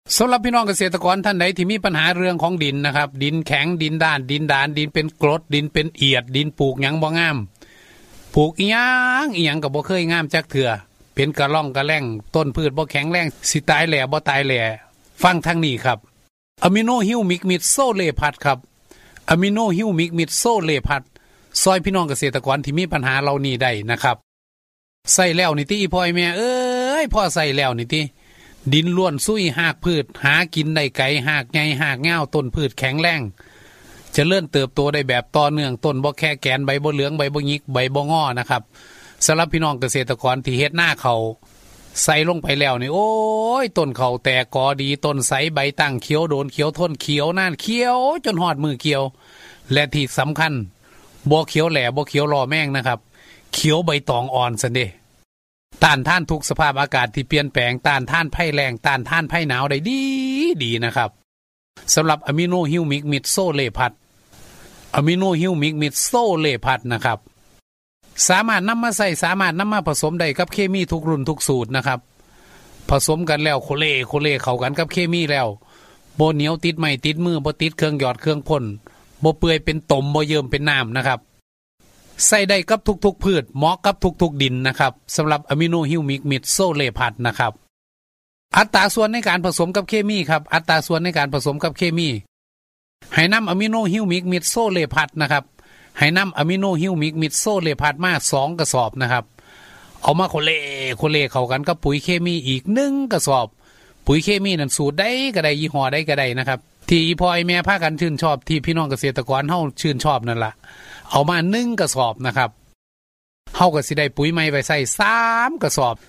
สำหรับพี่น้องเกษตรกรท่านใดที่มีปัญหาเรื่องของดินนะครับดินแข็งดินด้านดินดานดินเป็นกรดดินเป็นเอียดดินปลูกหยังบ่งามปลูกอีหยังก็บ่เคยงามจักเทื่อเป็นกระล่องกระแล่งต้นพืชบ่แข็งแรงสิตายแหล่บ่ตายแหล่ฟังทางนี้ครับอะมิโนฮิวมิกมิดโซเลพัดครับอะมิโนฮิวมิกมิดโซเลพัดซอยพี่น้องเกษตรกรที่มีปัญหาเหล่านี้ได้นะครับใส่แล้วนี่ติอีพ่อแม่เอ้ยพ่อใส่แล้วนี่ติดินล้วนซุยหากพืชหากินได้ไกลหากใหญ่หากเงาต้นพืชแข็งแรงจะเลื่อนเติบโตได้แบบต่อเนื่องต้นบ่แค่แกนใบบ่เหลืองใบบ่หยิกใบบ่งอนะครับสำหรับพี่น้องเกษตรกรที่เฮ็ดหน้าเขาใส่ลงไปแล้วนี่โอ้ยต้นเขาแตกกอดีต้นใสใบตั้งเขียวโดนเขียวทนเขียวนานเขียวจนหอดมือเกี่ยวและที่สำคัญบ่เขียวแหล่บ่เขียวรอแม่งนะครับเขียวใบตองอ่อนซันเด้ต้านทานทุกสภาพอากาศที่เปลี่ยนแปลงต้านทานภัยแล้งต้านทานภัยหนาวได้ดีนะครับสำหรับอะมิโนฮิวมิกมิดโซเลพัดอะมิโนฮิวมิกมิดโซเลพัดนะครับสามารถนำมาใส่สามารถนำมาผสมได้กับเคมีทุกรุ่นทุกสูตรนะครับผสมกันแล้วโคเล่เข้ากันกับเคมีแล้วบ่เหนียวติดไม้ติดมือบ่ติดเครื่องหยอดเครื่องพ่นบ่เปื่อยเป็นตมบ่เยิ้มเป็นน้ำนะครับใส่ได้กับทุกๆพืชเหมาะกับทุกๆดินนะครับสำหรับอะมิโนฮิวมิกมิดโซเลพัดนะครับอัตราส่วนในการผสมกับเคมีครับอัตราส่วนในการผสมกับเคมีให้นำอะมิโนฮิวมิกมิดโซเลพัดนะครับให้นำอะมิโนฮิวมิกมิดโซเลพัดมา2กระสอบนะครับเอามาโคเล่เข้ากันกับปุ๋ยเคมีอีก1กระสอบปุ๋ยเคมีนั่นสูตรใดก็ได้ยี่ห้อใดก็ได้นะครับที่พ่อไอ้แม่พากันชื่นชอบที่พี่น้องเกษตรกรเฮาชื่นชอบนั่นล่ะเอามา1กระสอบนะครับเฮาก็สิได้ปุ๋ยใหม่ไปใส่3กระสอบ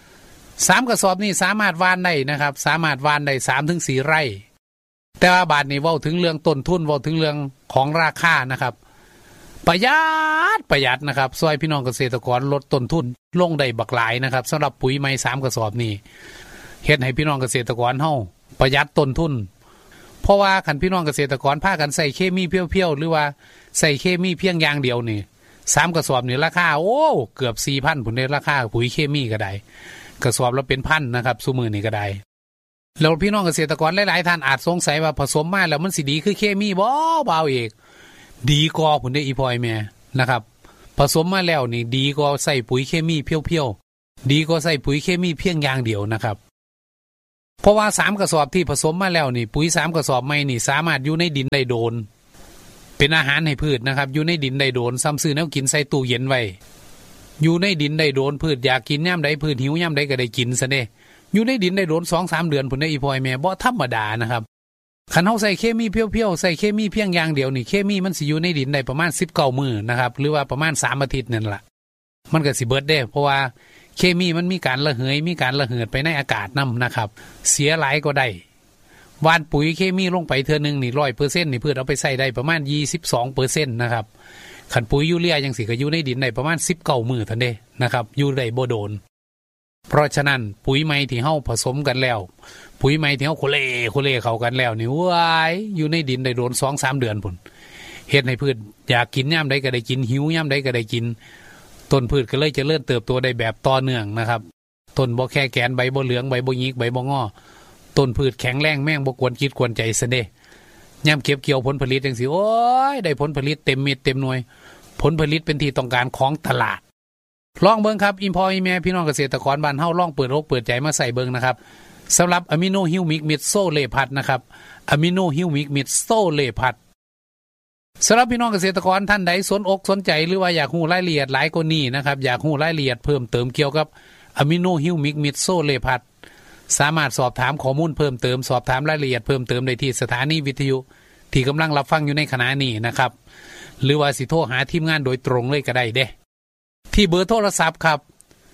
3กระสอบนี่สามารถหว่านได้นะครับสามารถหว่านได้ 3-4 ไร่แต่ว่าบาดนี้เว้าถึงเรื่องต้นทุนเว้าถึงเรื่องของราคานะครับประหยัดนะครับช่วยพี่น้องเกษตรกรลดต้นทุนลงได้บักหลายนะครับสำหรับปุ๋ยใหม่3กระสอบนี่เฮ็ดให้พี่น้องเกษตรกรเฮาประหยัดต้นทุนเพราะว่าคันพี่น้องเกษตรกรพากันใส่เคมีเพียวๆหรือว่าใส่เคมีเพียงอย่างเดียวนี่3กระสอบนี่ราคาโอ้เกือบ 4,000 พุ่นเด้ราคาปุ๋ยเคมีก็ได้กระสอบละเป็นพันนะครับซุมื้อนี้ก็ได้แล้วพี่น้องเกษตรกรหลายๆท่านอาจสงสัยว่าผสมมาแล้วมันสิดีคือเคมีบ่บ่าวเอกดีกว่าพุ่นเด้อีพ่อยแม่นะครับผสมมาแล้วนี่ดีกว่าใส่ปุ๋ยเคมีเพียวๆดีกว่าใส่ปุ๋ยเคมีเพียงอย่างเดียวนะครับเพราะว่า3กระสอบที่ผสมมาแล้วนี่ปุ๋ย3กระสอบใหม่นี่สามารถอยู่ในดินได้โดนเป็นอาหารให้พืชนะครับอยู่ในดินได้โดนซ้ำซื้อแนวกินใส่ตู้เย็นไว้อยู่ในดินได้โดนพืชอยากกินยามใดพืชหิวยามใดก็ได้กินซะเด้อยู่ในดินได้โดน 2-3 เดือนพุ่นเด้อีพ่อยแม่บ่ธรรมดานะครับคันเฮาใส่เคมีเพียวๆใส่เคมีเพียงอย่างเดียวนี่เคมีมันสิอยู่ในดินได้ประมาณ19มื้อนะครับหรือว่าประมาณ3อาทิตย์นั่นล่ะมันก็สิเบิดเด้เพราะว่าเคมีมันมีการระเหยมีการระเหิดไปในอากาศนำนะครับเสียหลายก็ได้หว่านปุ๋ยเคมีลงไปเทื่อนึงนี่ 100% นี่พืชเอาไปใส่ได้ประมาณ 22% นะครับคันปุ๋ยยูเรียจังสิก็อยู่ในดินได้ประมาณ19มื้อเท่านั้นเด้นะครับอยู่ได้บ่โดนเพราะฉะนั้นปุ๋ยใหม่ที่เฮาผสมกันแล้วปุ๋ยใหม่ที่เฮาโคเล่เข้ากันแล้วนี่ว้ายอยู่ในดินได้โดน 2-3 เดือนพุ่นเฮ็ดให้พืชอยากกินยามใดก็ได้กินหิวยามใดก็ได้กินต้นพืชก็เลยเจริญเติบโตได้แบบต่อเนื่องนะครับต้นบ่แค่แกนใบบ่เหลืองใบบ่หยิกใบบ่งอต้นพืชแข็งแรงแม่งบ่กวนจิตกวนใจซะเด้ยามเก็บเกี่ยวผลผลิตจังซี่โอ้ยได้ผลผลิตเต็มเม็ดเต็มหน่วยผลผลิตเป็นที่ต้องการของตลาดลองเบิ่งครับอีพ่ออีแม่พี่น้องเกษตรกรบ้านเฮาลองเปิดอกเปิดใจมาใส่เบิ่งนะครับสำหรับอะมิโนฮิวมิกมิดโซเลพัดนะครับอะมิโนฮิวมิกมิดโซเลพัดสำหรับพี่น้องเกษตรกรท่านใดสนอกสนใจหรือว่าอยากรู้รายละเอียดหลายกว่านี้นะครับอยากรู้รายละเอียดเพิ่มเติมเกี่ยวกับอะมิโนฮิวมิกมิดโซเลพัดสามารถสอบถามข้อมูลเพิ่มเติมสอบถามรายละเอียดเพิ่มเติมได้ที่สถานีวิทยุที่กำลังรับฟังอยู่ในขณะนี้นะครับหรือว่าสิโทรหาทีมงานโดยตรงเลยก็ได้เด้ที่เบอร์โทรศัพท์ครับ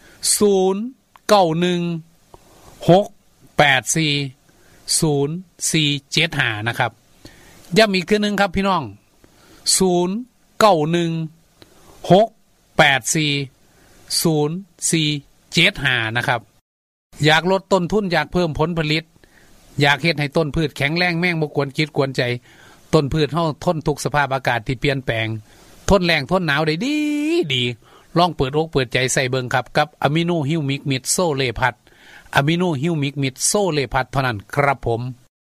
0916840475นะครับย้ำอีกทีนึงครับพี่น้อง0916840475นะครับอยากลดต้นทุนอยากเพิ่มผลผลิตอยากเฮ็ดให้ต้นพืชแข็งแรงแม่งบ่กวนจิตกวนใจต้นพืชเฮาทนทุกสภาพอากาศที่เปลี่ยนแปลงทนแรงทนหนาวได้ดีลองเปิดอกเปิดใจใส่เบิ่งครับกับอะมิโนฮิวมิกมิดโซเลพัดอะมิโนฮิวมิกมิดโซเลพัดเท่านั้นครับผม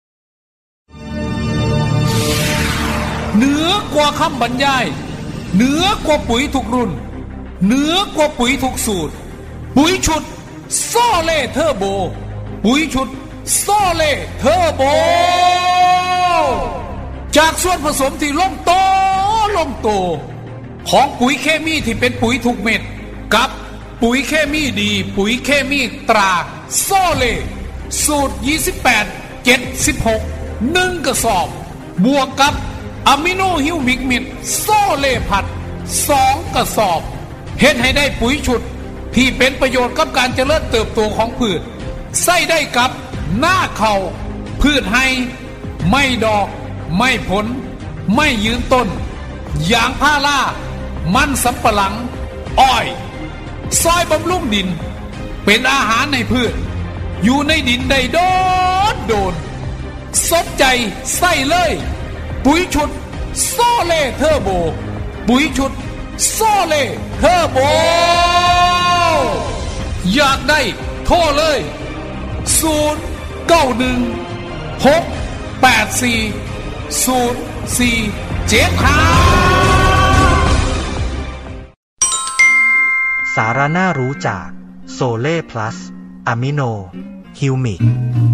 เหนือกว่าคำบรรยายเหนือกว่าปุ๋ยทุกรุ่นเหนือกว่าปุ๋ยทุกสูตรปุ๋ยชุดโซเล่เทอร์โบปุ๋ยชุดโซเล่เทอร์โบจากส่วนผสมที่ลงโตของปุ๋ยเคมีที่เป็นปุ๋ยทุกเม็ดกับปุ๋ยเคมีดีปุ๋ยเคมีตราโซเล่สูตร28-76 1กระสอบบวกกับอะมิโนฮิวมิกมิดโซเล่ผัด2กระสอบเฮ็ดให้ได้ปุ๋ยชุดที่เป็นประโยชน์กับการเจริญเติบโตของพืชใส่ได้กับหน้าเขาพืชให้ไม่ดอกไม่ผลไม่ยืนต้นยางพารามันสำปะหลังอ้อยซอยบำรุงดินเป็นอาหารในพืชอยู่ในดินได้โดนสนใจใส่เลยปุ๋ยชุดโซเล่เทอร์โบปุ๋ยชุดโซเล่เทอร์โบอยากได้โทรเลยสาระน่ารู้จากโซเล่พลัสอะมิโนฮิวมิก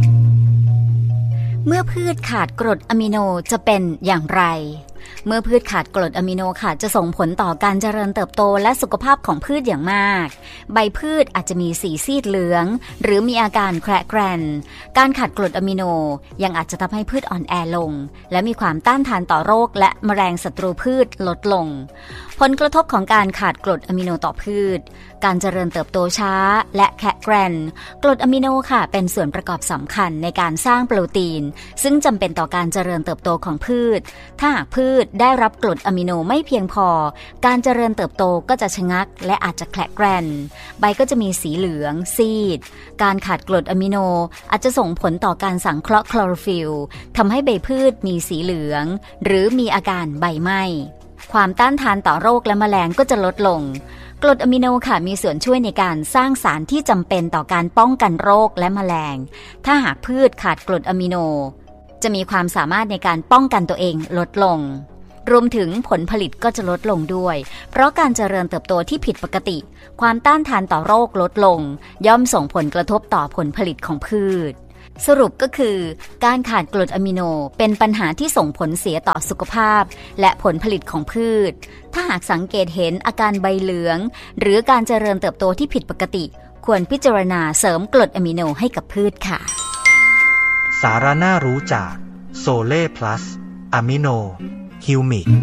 เมื่อพืชขาดกรดอะมิโนจะเป็นอย่างไรเมื่อพืชขาดกรดอะมิโนค่ะจะส่งผลต่อการเจริญเติบโตและสุขภาพของพืชอย่างมากใบพืชอาจจะมีสีซีดเหลืองหรือมีอาการแคระแกรนการขาดกรดอะมิโนยังอาจจะทำให้พืชอ่อนแอลงและมีความต้านทานต่อโรคและแมลงศัตรูพืชลดลงผลกระทบของการขาดกรดอะมิโนต่อพืชการเจริญเติบโตช้าและแคระแกรนกรดอะมิโนค่ะเป็นส่วนประกอบสำคัญในการสร้างโปรตีนซึ่งจำเป็นต่อการเจริญเติบโตของพืชถ้าหากพืชได้รับกรดอะมิโนไม่เพียงพอการเจริญเติบโตก็จะชะงักและอาจจะแคระแกรนใบก็จะมีสีเหลืองซีดการขาดกรดอะมิโนอาจจะส่งผลต่อการสังเคราะห์คลอโรฟิลล์ทำให้ใบพืชมีสีเหลืองหรือมีอาการใบไหม้ความต้านทานต่อโรคและแมลงก็จะลดลงกรดอะมิโนค่ะมีส่วนช่วยในการสร้างสารที่จำเป็นต่อการป้องกันโรคและแมลงถ้าหากพืชขาดกรดอะมิโนจะมีความสามารถในการป้องกันตัวเองลดลงรวมถึงผลผลิตก็จะลดลงด้วยเพราะการเจริญเติบโตที่ผิดปกติความต้านทานต่อโรคลดลงย่อมส่งผลกระทบต่อผลผลิตของพืชสรุปก็คือการขาดกรดอะมิโนเป็นปัญหาที่ส่งผลเสียต่อสุขภาพและผลผลิตของพืชถ้าหากสังเกตเห็นอาการใบเหลืองหรือการเจริญเติบโตที่ผิดปกติควรพิจารณาเสริมกรดอะมิโนให้กับพืชค่ะสาระน่ารู้จากโซเล่พลัสอะมิโนฮิวมิก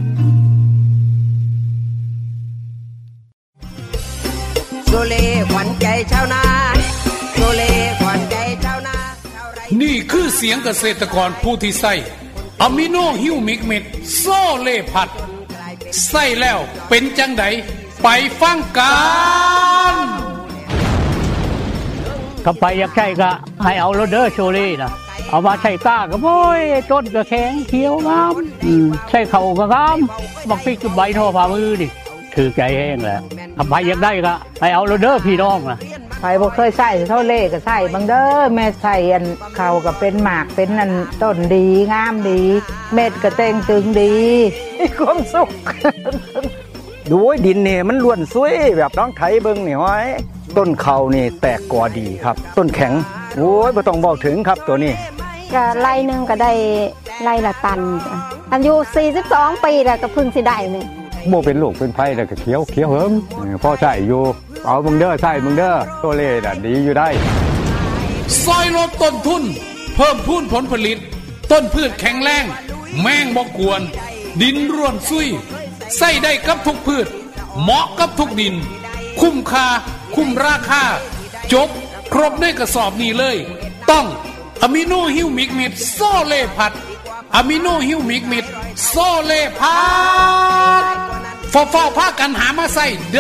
โซเล่ขวัญใจชาวนาโซเล่ขวัญใจชาวนานี่คือเสียงเกษตรกรผู้ที่ใส่อะมิโนฮิวมิกเม็ดโซเล่ผัดใส่แล้วเป็นจังไดไปฟังกันก็ไปอยากใช้ก็ให้เอาโรเดอร์โชเล่นะเอามาใช้ก้าก็โอ้ยต้นก็แข็งเขียวงามใช้เข่าก็งามบักพริกใบท่อฝ่ามือดิถือใจแห้งแล้วทำไปอยากได้ก็ให้เอาโรเดอร์พี่น้องนะใครบ่เคยใส่เท่าเล่ก็ใส่บางเด้อแม่ใส่อันเขาก็เป็นหมากเป็นอันต้นดีงามดีเม็ดก็เต่งตึงดีมีความสุขดูดินนี่มันล้วนสวยแบบน้องไถเบิ่งนี่ห้อยต้นเขานี่แตกกอดีครับต้นแข็งโอ้ยบ่ต้องบอกถึงครับตัวนี้ก็ไร่นึงก็ได้ไร่ละตันอายุ42ปีแล้วก็เพิ่งสิได้นี่บ่เป็นลูกเป็นไผแล้วก็เขียวเหิมพอใช้อยู่เอาเบิ่งเด้อใช้เบิ่งเด้อตัวเลน่ะดีอยู่ได้ซอยลดต้นทุนเพิ่มพูนผลผลิตต้นพืชแข็งแรงแมงบ่กวนดินร่วนซุยใส่ได้กับทุกพืชเหมาะกับทุกดินคุ้มค่าคุ้มราคาจบครบในกระสอบนี้เลยต้องอะมิโนฮิวมิกมิดโซเล่ผัดอะมิโนฮิวมิกมิดโซเล่ผัดฟ้าพากันหามาใส่